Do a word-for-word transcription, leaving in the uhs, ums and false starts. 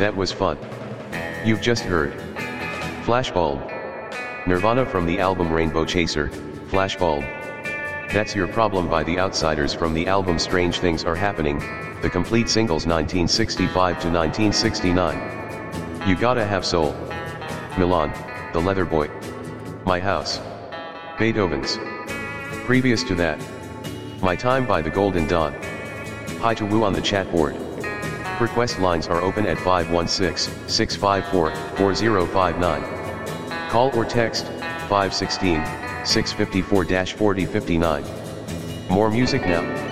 That was fun. You've just heard Flashbulb. Nirvana from the album Rainbow Chaser, Flashbulb. That's Your Problem by The Outsiders from the album Strange Things Are Happening, the complete singles nineteen sixty-five to nineteen sixty-nine. You Gotta Have Soul. Milan, The Leather Boy. My House. Beethoven's. Previous to that, My Time by The Golden Dawn. Hi to Woo on the chat board. Request lines are open at five one six, six five four, four zero five nine. Call or text, five one six, six five four, four zero five nine. More music now.